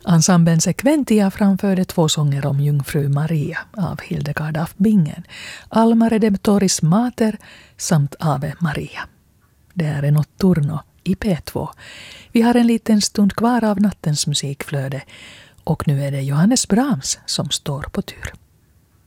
Ensemblen Sequentia framförde 2 sånger om Jungfru Maria av Hildegard af Bingen, Alma Redemptoris Mater samt Ave Maria. Det är en notturno i P2. Vi har en liten stund kvar av nattens musikflöde och nu är det Johannes Brahms som står på tur.